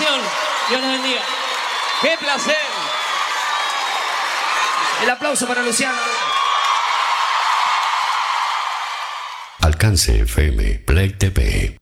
invitación. Dios les bendiga. ¡Qué placer! El aplauso para Luciano. Alcance FM Play TV.